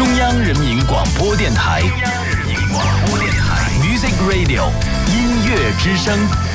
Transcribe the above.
中央人民广播电台， Music Radio 音乐之声。